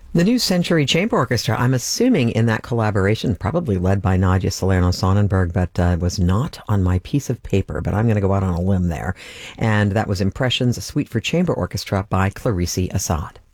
The New Century Chamber Orchestra, I'm assuming in that collaboration, probably led by Nadia Salerno Sonnenberg, but was not on my piece of paper, but I'm going to go out on a limb there. And that was Impressions, a suite for chamber orchestra by Clarice Assad.